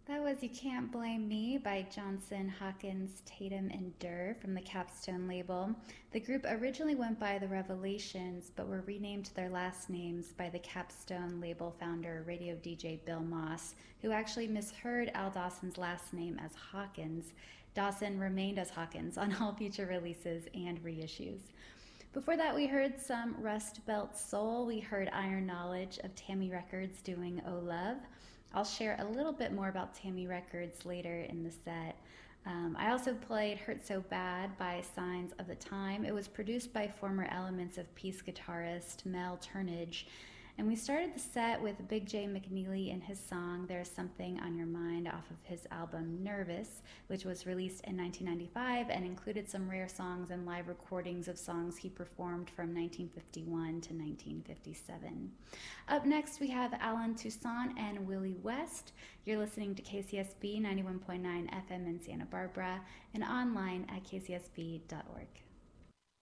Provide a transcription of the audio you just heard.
That was You Can't Blame Me by Johnson, Hawkins, Tatum, and Durr from the Capstone label. The group originally went by the Revelations, but were renamed to their last names by the Capstone label founder, radio DJ Bill Moss, who actually misheard Al Dawson's last name as Hawkins. Dawson remained as Hawkins on all future releases and reissues. Before that, we heard some Rust Belt Soul. We heard Iron Knowledge of Tammy Records doing Oh Love. I'll share a little bit more about Tammy Records later in the set. I also played Hurt So Bad by Signs of the Time. It was produced by former Elements of Peace guitarist Mel Turnage. And we started the set with Big J McNeely and his song There's Something on Your Mind off of his album Nervous, which was released in 1995 and included some rare songs and live recordings of songs he performed from 1951 to 1957. Up next, we have Alan Toussaint and Willie West. You're listening to KCSB 91.9 FM in Santa Barbara and online at kcsb.org.